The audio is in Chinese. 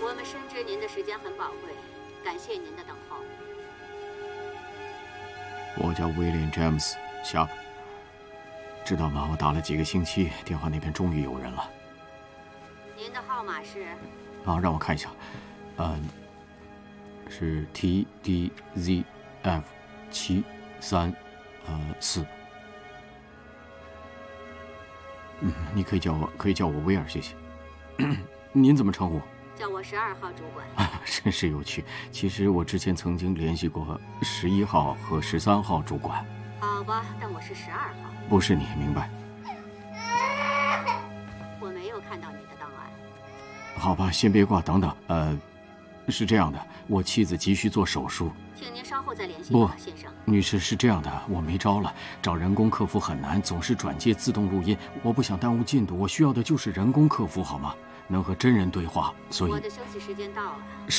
我们深知您的时间很宝贵，感谢您的等候。 我叫威廉·詹姆斯·夏普，知道吗？我打了几个星期，电话那边终于有人了。 您的号码是？ 啊，让我看一下，是 TDZF734。你可以叫我威尔，谢谢。您怎么称呼？ 叫我12号主管。 真是有趣。其实我之前曾经联系过11号和13号主管。 好吧，但我是12号。 不是你，明白？ 我没有看到你的档案。 好吧，先别挂，等等。是这样的，我妻子急需做手术。 请您稍后再联系不， 先生。 女士，是这样的，我没招了，找人工客服很难，总是转接自动录音，我不想耽误进度，我需要的就是人工客服，好吗？能和真人对话，所以我的休息时间到了。